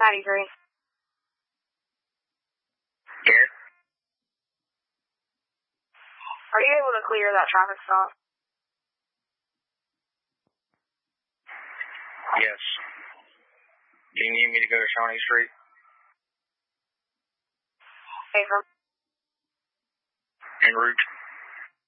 93. Yes. Are you able to clear that traffic stop? Yes. Do you need me to go to Shawnee Street? Okay, from En route.